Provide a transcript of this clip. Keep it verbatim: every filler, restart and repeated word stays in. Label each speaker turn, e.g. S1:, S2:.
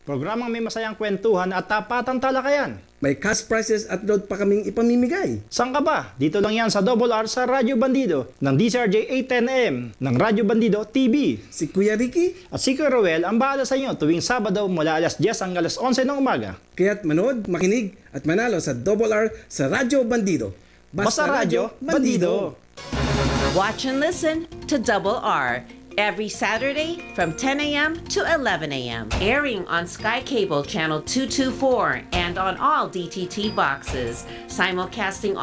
S1: Programang may masayang kwentuhan at tapatang talakayan.
S2: May cash prizes at load pa kaming ipamimigay.
S1: Saan ka ba? Dito lang yan sa Double R sa Radyo Bandido ng D C R J eight ten A M ng Radyo Bandido T V.
S2: Si Kuya Ricky,
S1: At si Kuya Roel ang bahala sa inyo tuwing Sabado mula alas diyes hanggang alas onse ng umaga.
S2: kaya't manood, makinig at manalo sa Double R sa Radyo Bandido.
S1: Basta Radyo Bandido.
S3: Watch and listen to Double R every Saturday from ten a m to eleven a m Airing on Sky Cable Channel two twenty-four and on all D T T boxes. Simulcasting